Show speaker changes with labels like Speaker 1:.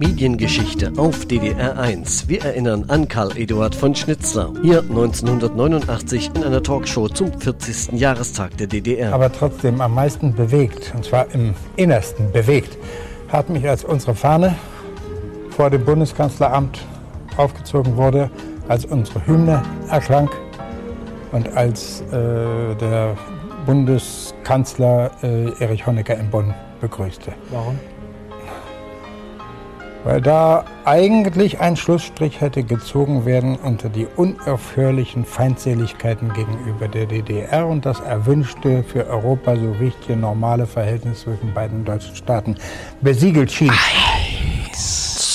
Speaker 1: Mediengeschichte auf DDR 1. Wir erinnern an Karl Eduard von Schnitzler. Hier 1989 in einer Talkshow zum 40. Jahrestag der DDR.
Speaker 2: Aber trotzdem am meisten bewegt, und zwar im Innersten bewegt, hat mich, als unsere Fahne vor dem Bundeskanzleramt aufgezogen wurde, als unsere Hymne erklang und als der Bundeskanzler Erich Honecker in Bonn begrüßte.
Speaker 3: Warum?
Speaker 2: Weil da eigentlich ein Schlussstrich hätte gezogen werden unter die unaufhörlichen Feindseligkeiten gegenüber der DDR und das erwünschte, für Europa so wichtige normale Verhältnis zwischen beiden deutschen Staaten besiegelt schien.